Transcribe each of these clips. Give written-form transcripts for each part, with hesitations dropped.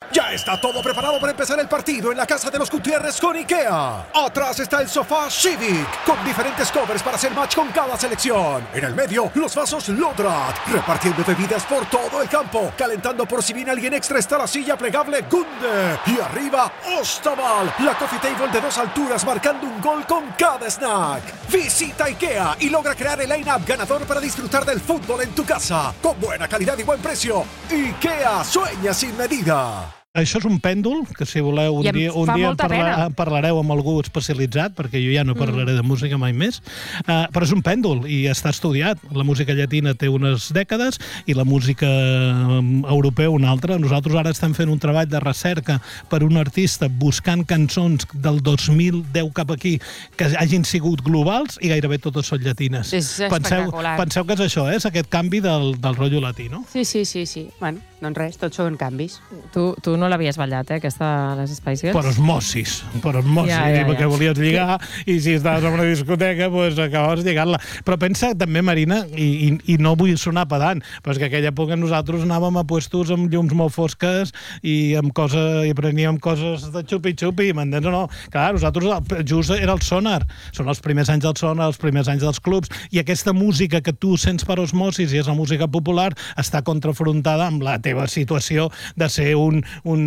Ya está todo preparado para empezar el partido en la casa de los Gutiérrez con IKEA. Atrás está el sofá Civic, con diferentes covers para hacer match con cada selección. En el medio, los vasos Lodrat, repartiendo bebidas por todo el campo. Calentando por si viene alguien extra está la silla plegable Gunde. Y arriba, Ostaval, la coffee table de 2 alturas marcando un gol con cada snack. Visita IKEA y logra crear el line-up ganador para disfrutar del fútbol en tu casa. Con buena calidad y buen precio. IKEA, sueña sin medida. Això és un pèndol, que si voleu un dia parlareu amb algú especialitzat, perquè jo ja no parlaré de música mai més, però és un pèndol i està estudiat. La música llatina té unes dècades i la música europea una altra. Nosaltres ara estem fent un treball de recerca per un artista buscant cançons del 2010 cap aquí que hagin sigut globals i gairebé totes són llatines. És espectacular. Penseu que és això, és aquest canvi del rotllo latí, no? Sí. Bueno, doncs res, tots són canvis. Tu no l'havies ballat, aquesta, les Spice Girls? Per osmosis, perquè volies lligar i si estaves en una discoteca pues acabaves lligant-la. Però pensa també, Marina, i no vull sonar pedant, però és que aquella època nosaltres anàvem a puestos amb llums molt fosques i preníem coses de xupi-xupi, m'entens o no? Clar, nosaltres just era el sonar, són els primers anys del sonar, els primers anys dels clubs, i aquesta música que tu sents per osmosis i és la música popular està contrafrontada amb la teva situació de ser un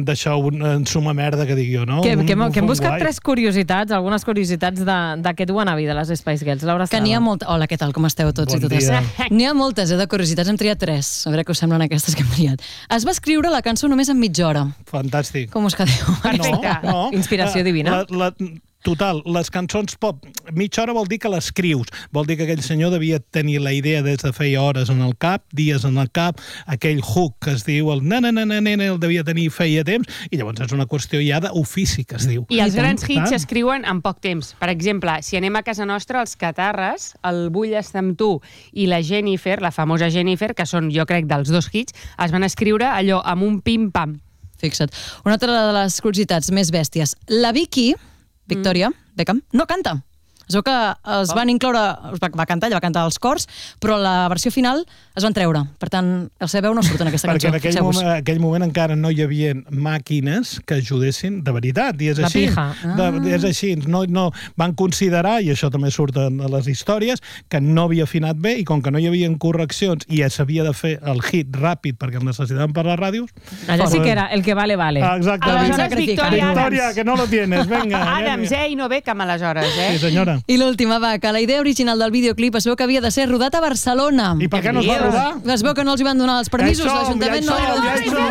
suma merda, que dic jo, no? Que hem buscat 3 curiositats, algunes curiositats d'aquest wannabe de les Spice Girls. Laura Estrada. Que n'hi ha moltes. Hola, què tal? Com esteu tots i totes? N'hi ha moltes, de curiositats. Hem triat 3. A veure què us semblen aquestes que hem triat. Es va escriure la cançó només en mitja hora. Fantàstic. Com us quedeu? Perfecte. No. Inspiració divina. Total, les cançons pop, mitja hora vol dir que l'escrius, vol dir que aquell senyor devia tenir la idea des de feia hores en el cap, dies en el cap, aquell hook que es diu el na-na-na-na-na el devia tenir feia temps, i llavors és una qüestió ja d'ofici que es diu. I els grans hits s'escriuen en poc temps. Per exemple, si anem a casa nostra, els Catarres, el Vull estar amb tu i la Jennifer, la famosa Jennifer, que són, jo crec, dels 2 hits, es van escriure allò amb un pim-pam. Fixa't. Una altra de les curiositats més bèsties. La Victoria Beckham no canta. Es veu que es van incloure... Va cantar, ella va cantar els cors, però la versió final es van treure. Per tant, el seva veu no surt en aquesta cançó. Perquè en aquell moment encara no hi havia màquines que ajudessin de veritat. I és així. És així. No, van considerar, i això també surt en les històries, que no havia afinat bé i com que no hi havia correccions i s'havia de fer el hit ràpid perquè el necessitaven per les ràdios... Allà sí que era el que vale. Exacte. Aleshores, Victoria, que no lo tienes. Venga. Adams, i no Beckham, aleshores, Sí, senyora. I l'última va, que la idea original del videoclip es veu que havia de ser rodat a Barcelona. I per què no es va rodar? Es veu que no els hi van donar els permisos, l'Ajuntament no li va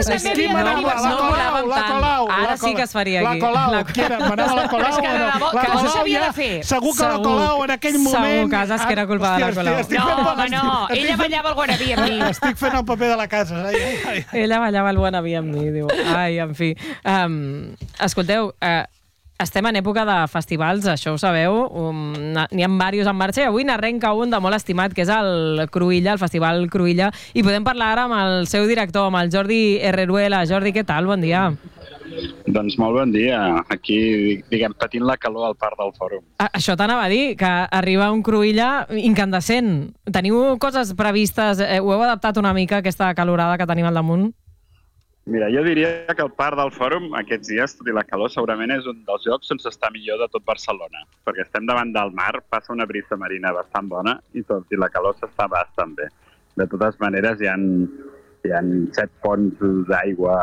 donar. La Colau. Ara sí que es faria aquí. La Colau. M'anava la Colau. Que no s'havia de fer. Segur que la Colau en aquell moment... Segur que és que era culpa de la Colau. No, ella ballava el wannabe amb mi. Estic fent el paper de la casa. Ella ballava el wannabe amb mi, diu. Ai, en fi. Escolteu, estem en època de festivals, això ho sabeu, n'hi ha diversos en marxa i avui n'arrenca un de molt estimat, que és el Cruïlla, el Festival Cruïlla, i podem parlar ara amb el seu director, amb el Jordi Herreruela. Jordi, què tal? Bon dia. Doncs molt bon dia. Aquí, diguem, patint la calor al Parc del Fòrum. Això t'anava a dir, que arriba un Cruïlla incandescent. Teniu coses previstes? Ho heu adaptat una mica, aquesta calorada que tenim al damunt? Mira, jo diria que el Parc del Fòrum aquests dies, tot i la calor, segurament és un dels llocs on s'està millor de tot Barcelona, perquè estem davant del mar, passa una brisa marina bastant bona i tot i la calor s'està bastant bé. De totes maneres, hi ha 7 fonts d'aigua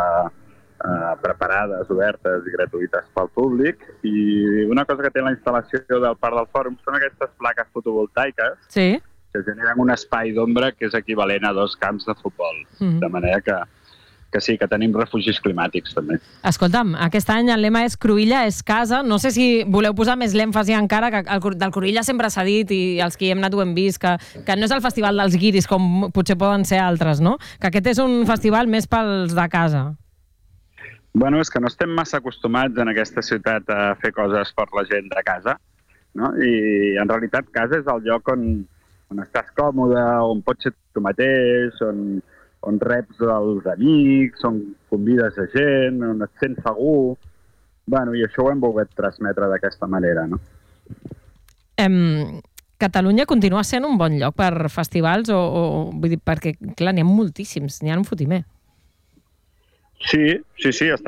preparades, obertes i gratuïtes pel públic, i una cosa que té la instal·lació del Parc del Fòrum són aquestes plaques fotovoltaiques que generen un espai d'ombra que és equivalent a 2 camps de futbol, de manera que sí, que tenim refugis climàtics, també. Escolta'm, aquest any el lema és Cruïlla és casa. No sé si voleu posar més l'èmfasi encara, que del Cruïlla sempre s'ha dit, i els que hi hem anat ho hem vist, que no és el festival dels guiris, com potser poden ser altres, no? Que aquest és un festival més pels de casa. Bueno, és que no estem massa acostumats en aquesta ciutat a fer coses per la gent de casa, no? I en realitat casa és el lloc on estàs còmode, on pots ser tu mateix, on reps els amics, on convides a gent, on et sents segur. Bueno, i això ho hem volgut transmetre d'aquesta manera, no? Catalunya continua sent un bon lloc per festivals? Vull dir, perquè, clar, n'hi ha moltíssims, n'hi ha un fotimer. Sí, està